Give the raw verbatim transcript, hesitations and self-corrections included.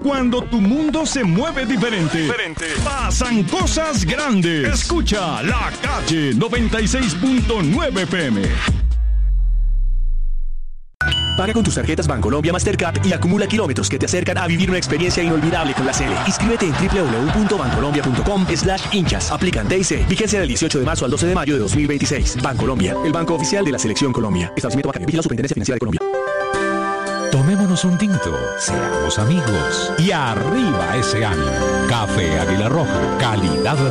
Cuando tu mundo se mueve diferente, diferente, pasan cosas grandes. Escucha La Calle noventa y seis punto nueve F M. Paga con tus tarjetas Bancolombia Mastercard y acumula kilómetros que te acercan a vivir una experiencia inolvidable con la Cele. Inscríbete en doble u doble u doble u punto bancolombia punto com slash hinchas. Aplican D y C. Vigencia del dieciocho de marzo al doce de mayo de dos mil veintiséis. Bancolombia, el banco oficial de la Selección Colombia. Establecimiento bancario. Vigilado Superintendencia Financiera de Colombia. Tomémonos un tinto, seamos amigos y arriba ese ánimo. Café Águila Roja, calidad